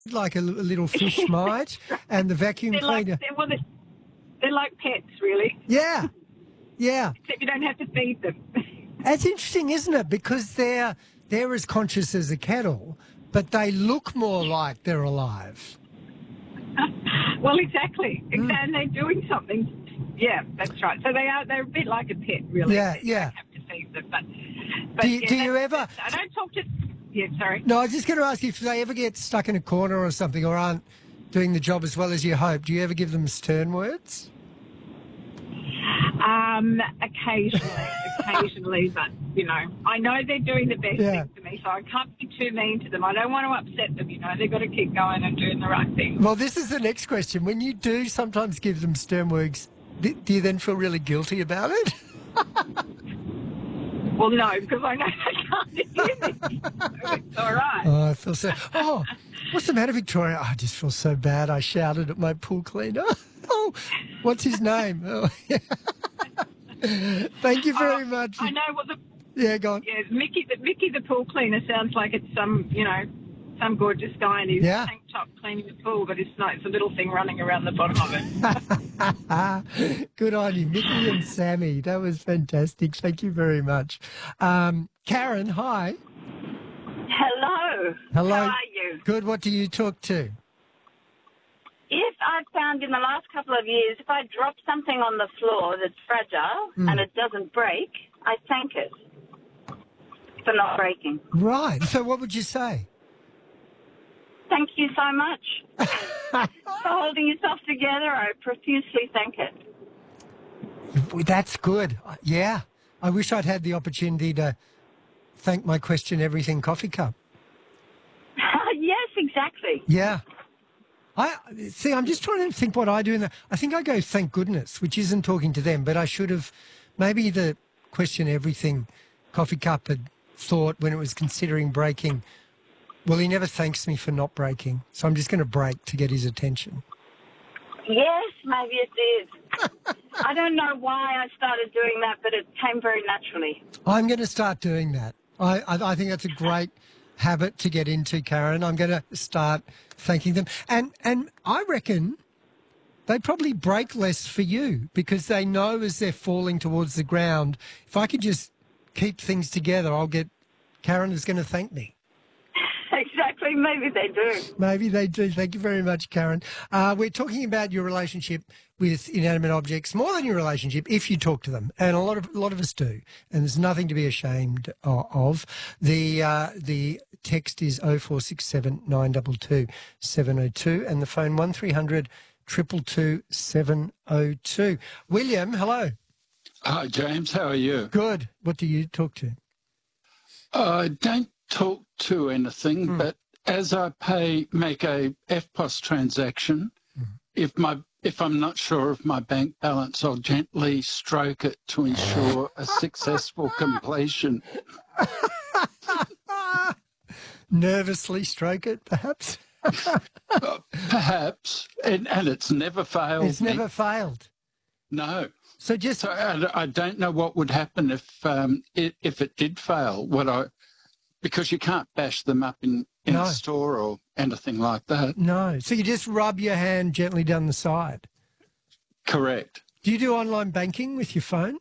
like a little fish might, and the vacuum cleaner. They're like pets, really. Yeah, yeah. Except you don't have to feed them. That's interesting, isn't it? Because they're as conscious as a kettle, but they look more like they're alive. Well, exactly. And they're doing something. Yeah, that's right. So they're a bit like a pet, really. Yeah, You yeah. don't have to feed them. But Do you ever... I don't talk to... Yeah, sorry. No, I was just going to ask you if they ever get stuck in a corner or something or aren't doing the job as well as you hope. Do you ever give them stern words? Occasionally, but, I know they're doing the best thing for me, so I can't be too mean to them. I don't want to upset them, They've got to keep going and doing the right thing. Well, this is the next question. When you do sometimes give them stern words, do you then feel really guilty about it? Well, no, because I know they can't hear me. So it's all right. Oh, I feel so... Oh, what's the matter, Victoria? I just feel so bad. I shouted at my pool cleaner. Oh, what's his name? Oh, yeah. Thank you very much. I know. Well, yeah, go on. Yeah, Mickey the pool cleaner sounds like it's some gorgeous guy in his tank top cleaning the pool, but it's not. It's a little thing running around the bottom of it. Good on you, Mickey and Sammy. That was fantastic. Thank you very much. Karen, hi. Hello. Hello. How are you? Good. What do you talk to? If I've found in the last couple of years, if I drop something on the floor that's fragile and it doesn't break, I thank it for not breaking. Right. So what would you say? Thank you so much for holding yourself together. I profusely thank it. That's good. Yeah. I wish I'd had the opportunity to thank my Question Everything coffee cup. Yes, exactly. Yeah. I'm just trying to think what I do. I think I go thank goodness, which isn't talking to them, but I should have maybe the Question Everything coffee cup had thought when it was considering breaking, well, he never thanks me for not breaking, so I'm just going to break to get his attention. Yes, maybe it did. I don't know why I started doing that, but it came very naturally. I'm going to start doing that. I think that's a great habit to get into, Karen. I'm going to start thanking them. And I reckon they probably break less for you because they know as they're falling towards the ground, if I could just keep things together, Karen is going to thank me. Exactly. Maybe they do. Maybe they do. Thank you very much, Karen. We're talking about your relationship with inanimate objects, more than your relationship, if you talk to them. And a lot of us do. And there's nothing to be ashamed of. The text is 0467 922 702 and the phone 1300 222 702. William, hello. Hi, James. How are you? Good. What do you talk to? I don't talk to anything, but as I make a EFTPOS transaction, if I'm not sure of my bank balance, I'll gently stroke it to ensure a successful completion. Nervously stroke it, perhaps? Perhaps, and it's never failed. It's never failed. No. So I don't know what would happen if it did fail. Because you can't bash them up in a store or anything like that. No. So you just rub your hand gently down the side. Correct. Do you do online banking with your phone?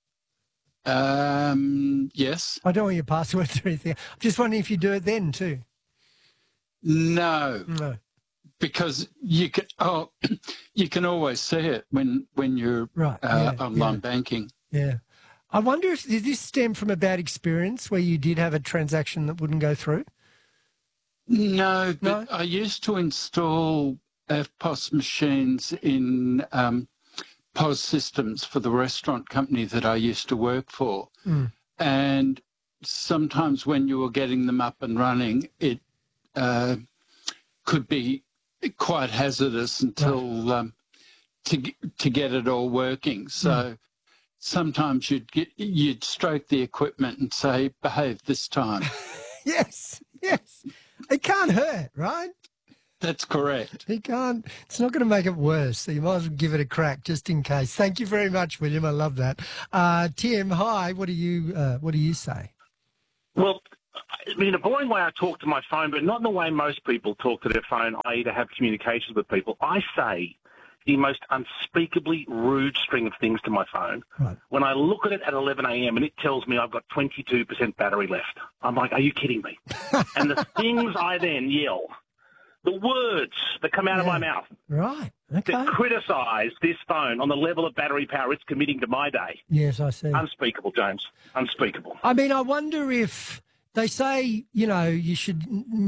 Yes. I don't want your passwords or anything. I'm just wondering if you do it then too. No. Because you can always see it when you're online banking. Yeah. I wonder if did this stem from a bad experience where you did have a transaction that wouldn't go through? No, but I used to install EFTPOS machines in POS systems for the restaurant company that I used to work for. And sometimes when you were getting them up and running, it could be quite hazardous until to get it all working. So sometimes you'd stroke the equipment and say, behave this time. Yes. It can't hurt, right? That's correct. It can't. It's not going to make it worse, so you might as well give it a crack just in case. Thank you very much, William. I love that. Tim, hi. What do you say? Well, in a boring way, I talk to my phone, but not in the way most people talk to their phone, i.e. to have communications with people. I say the most unspeakably rude string of things to my phone. Right. When I look at it at 11 a.m. and it tells me I've got 22% battery left, I'm like, are you kidding me? And the things I then yell, the words that come out of my mouth Right. Okay. that criticise this phone on the level of battery power it's committing to my day. Yes, I see. Unspeakable, James. Unspeakable. I mean, I wonder if they say, you know, you should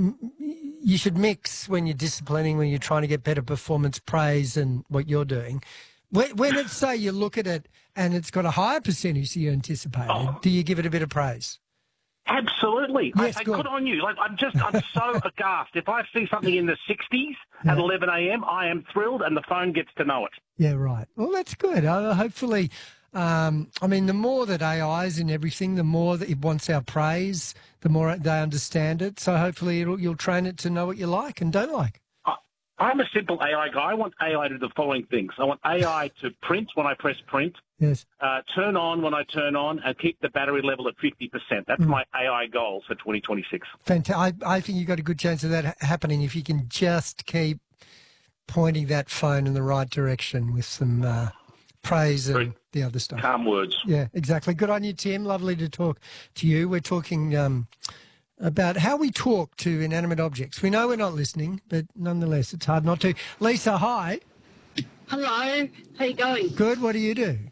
mix when you're disciplining, when you're trying to get better performance, praise and what you're doing. When it's, say, you look at it and it's got a higher percentage than you anticipated, do you give it a bit of praise? Absolutely. Yes, I good. good on you. Like, I'm so aghast. If I see something in the 60s at 11 a.m., I am thrilled and the phone gets to know it. Yeah, right. Well, that's good. Hopefully, I mean, the more that AI is in everything, the more that it wants our praise, the more they understand it. So hopefully you'll train it to know what you like and don't like. I'm a simple AI guy. I want AI to do the following things. I want AI to print when I press print, Yes. turn on when I turn on, and keep the battery level at 50%. That's my AI goal for 2026. Fantastic. I think you've got a good chance of that happening if you can just keep pointing that phone in the right direction with some praise and the other stuff. Calm words. Yeah, exactly. Good on you, Tim. Lovely to talk to you. We're talking about how we talk to inanimate objects. We know we're not listening, but nonetheless, it's hard not to. Lisa, hi. Hello, how you going? Good. What do you do?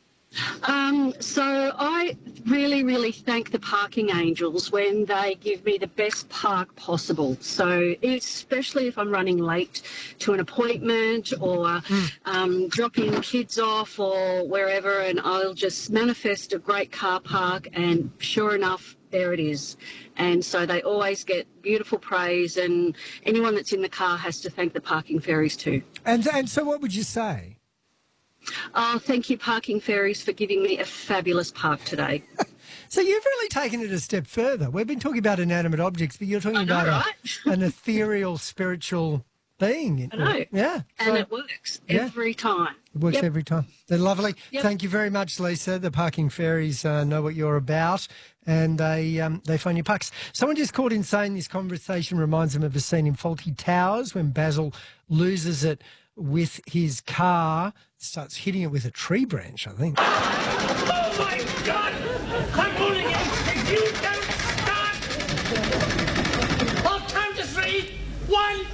So I really, really thank the parking angels when they give me the best park possible. So especially if I'm running late to an appointment or dropping kids off or wherever, and I'll just manifest a great car park, and sure enough, there it is. And so they always get beautiful praise, and anyone that's in the car has to thank the parking fairies too. And so what would you say? Oh, thank you, parking fairies, for giving me a fabulous park today. So you've really taken it a step further. We've been talking about inanimate objects, but you're talking about an ethereal, spiritual being. I know. Yeah. And it works every time. It works every time. They're lovely. Yep. Thank you very much, Lisa. The parking fairies know what you're about, and they find your parks. Someone just called in saying this conversation reminds them of a scene in Fawlty Towers when Basil loses it with his car, starts hitting it with a tree branch, I think. Oh, my God! I'm pulling in if you don't stop! I'll count to 3. 1, 2,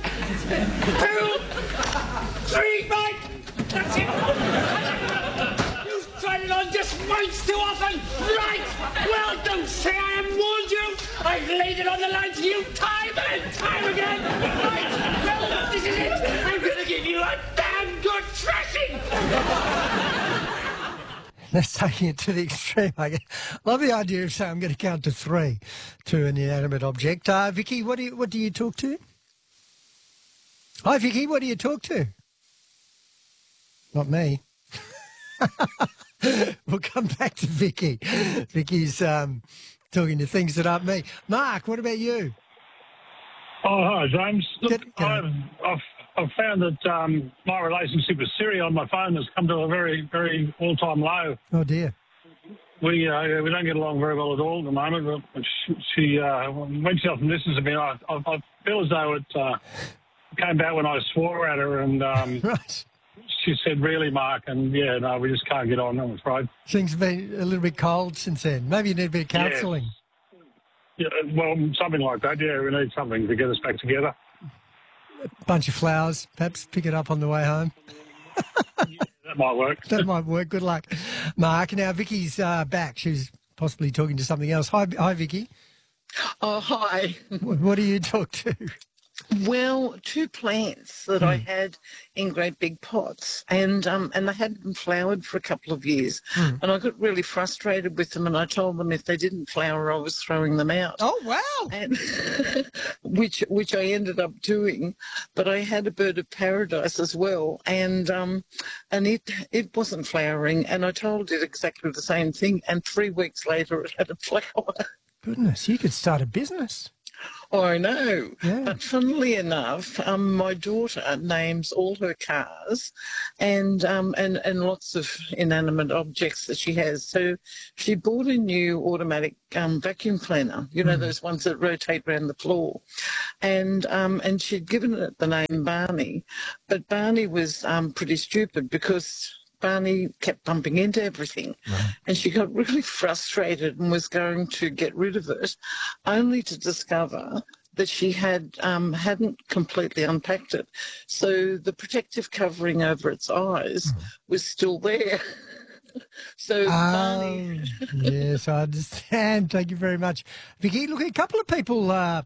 3, right! That's it! You've tried it on just once too often! Right! Well, don't say I haven't warned you! I've laid it on the line to you time and time again! Right! Well, this is it! I'm going to give you a damn good thrashing! That's taking it to the extreme. I love the idea of saying I'm going to count to 3 to an inanimate object. Vicky, what do you talk to? Hi, Vicky, what do you talk to? Not me. We'll come back to Vicky. Vicky's talking to things that aren't me. Mark, what about you? Oh, hi, James. Look, I've found that my relationship with Siri on my phone has come to a very, very all-time low. Oh, dear. We don't get along very well at all at the moment. She when she often listens to me, I feel as though it came back when I swore at her, and right. She said, "Really, Mark?" And yeah, no, we just can't get on, I'm afraid. Things have been a little bit cold since then. Maybe you need a bit of counselling. Yeah, well, something like that. Yeah, we need something to get us back together. A bunch of flowers, perhaps pick it up on the way home. Yeah, that might work. That might work. Good luck, Mark. Now, Vicky's back. She's possibly talking to something else. Hi, Vicky. Oh, hi. What do you talk to? Well, 2 plants that I had in great big pots, and they hadn't flowered for a couple of years, and I got really frustrated with them, and I told them if they didn't flower, I was throwing them out. Oh, wow! And which I ended up doing, but I had a bird of paradise as well, and it wasn't flowering, and I told it exactly the same thing, and 3 weeks later it had a flower. Goodness, you could start a business. Oh, I know. Yeah. But funnily enough, my daughter names all her cars and lots of inanimate objects that she has. So she bought a new automatic vacuum cleaner, you know, those ones that rotate around the floor. And she'd given it the name Barney. But Barney was pretty stupid because Barney kept bumping into everything. Right. And she got really frustrated and was going to get rid of it, only to discover that she hadn't completely unpacked it. So the protective covering over its eyes was still there. So Barney... Yes, I understand. Thank you very much, Vicky. Look, a couple of people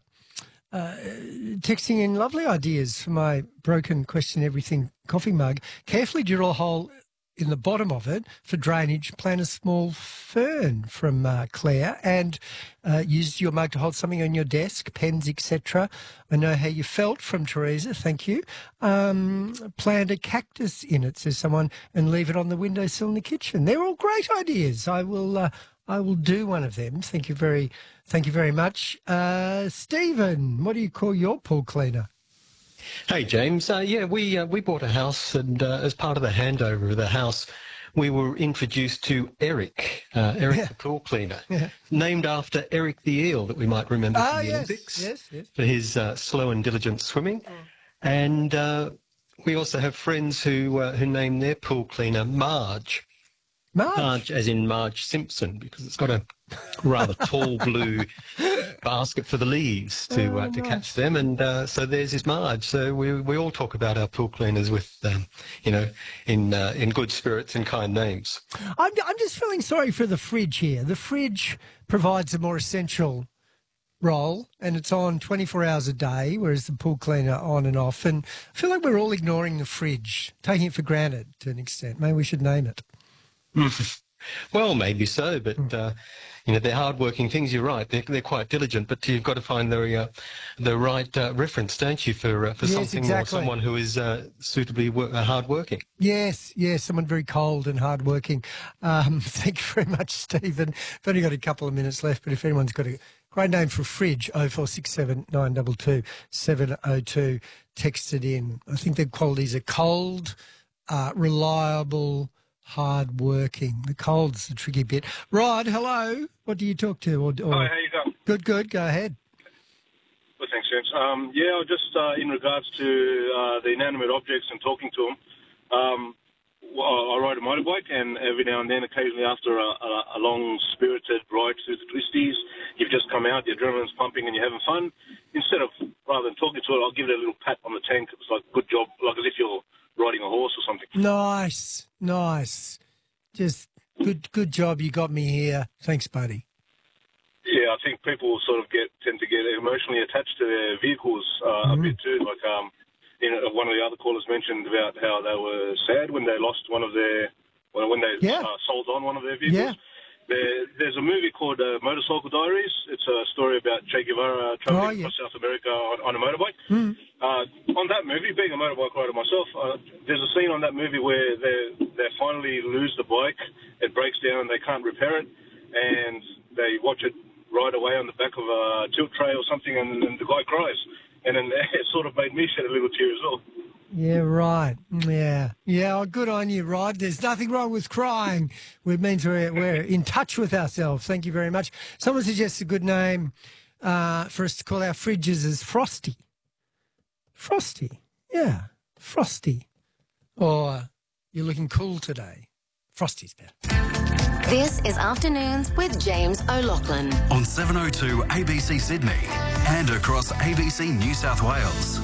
texting in lovely ideas for my broken question everything coffee mug. Carefully drill a hole in the bottom of it for drainage. Plant a small fern from Claire, and use your mug to hold something on your desk, pens, etc. I know how you felt from Teresa. Thank you. Plant a cactus in it, says someone, and leave it on the windowsill in the kitchen. They're all great ideas. I will do one of them. Thank you very much. Stephen, what do you call your pool cleaner? Hey, James. We bought a house, and as part of the handover of the house, we were introduced to Eric, the pool cleaner, named after Eric the eel that we might remember from the Olympics for his slow and diligent swimming. And we also have friends who name their pool cleaner Marge. Marge as in Marge Simpson, because it's got a rather tall blue basket for the leaves to catch them, and so there's his Marge. So we all talk about our pool cleaners with in good spirits and kind names. I'm just feeling sorry for the fridge here. The fridge provides a more essential role, and it's on 24 hours a day, whereas the pool cleaner on and off. And I feel like we're all ignoring the fridge, taking it for granted to an extent. Maybe we should name it. Well, maybe so, but they're hard-working things. You're right; they're quite diligent, but you've got to find the right reference, don't you, for something or someone who is suitably hard-working. Yes, someone very cold and hard-working. Thank you very much, Stephen. I've only got a couple of minutes left, but if anyone's got a great name for a fridge, 0467 922 702, text it in. I think the qualities are cold, reliable, hard-working. The cold's the tricky bit. Rod, hello. What do you talk to? Hi, how you going? Good. Go ahead. Well, thanks, James. Just in regards to the inanimate objects and talking to them, I ride a motorbike, and every now and then, occasionally after a long, spirited ride through the twisties, you've just come out, the adrenaline's pumping, and you're having fun. Rather than talking to it, I'll give it a little pat on the tank. It's like, good job, like as if you're riding a horse or something. Nice. Just good job. You got me here. Thanks, buddy. Yeah, I think people tend to get emotionally attached to their vehicles a bit too. Like, one of the other callers mentioned about how they were sad when they lost one of their, when they sold on one of their vehicles. Yeah. There's a movie called Motorcycle Diaries. It's a story about Che Guevara traveling across South America on a motorbike. On that movie, being a motorbike rider myself, there's a scene on that movie where they finally lose the bike, it breaks down, they can't repair it, and they watch it ride away on the back of a tilt tray or something, and the guy cries. And then it sort of made me shed a little tear as well. Yeah, right. Yeah. Oh, good on you, Rod. There's nothing wrong with crying. It means we're in touch with ourselves. Thank you very much. Someone suggests a good name for us to call our fridges as Frosty. Frosty. Yeah, Frosty. Or you're looking cool today. Frosty's better. This is Afternoons with James O'Loughlin. On 702 ABC Sydney and across ABC New South Wales.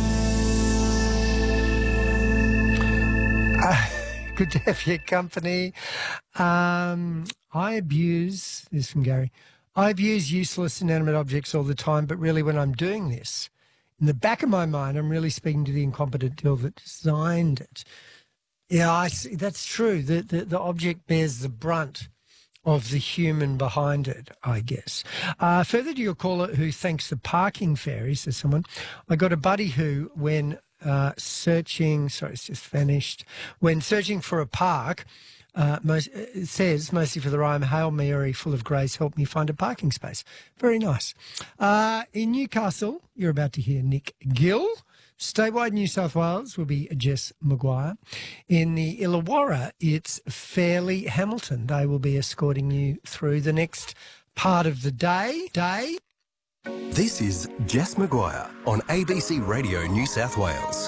Good to have your company. This is from Gary, I abuse useless inanimate objects all the time, but really when I'm doing this, in the back of my mind, I'm really speaking to the incompetent girl that designed it. Yeah, I see. That's true. The object bears the brunt of the human behind it, I guess. Further to your caller who thanks the parking fairy, says someone, I got a buddy who, when searching for a park, it says, mostly for the rhyme, Hail Mary, full of grace, help me find a parking space. Very nice. In Newcastle, you're about to hear Nick Gill. Statewide New South Wales will be Jess Maguire. In the Illawarra, it's Fairleigh Hamilton. They will be escorting you through the next part of the day. This is Jess Maguire on ABC Radio New South Wales.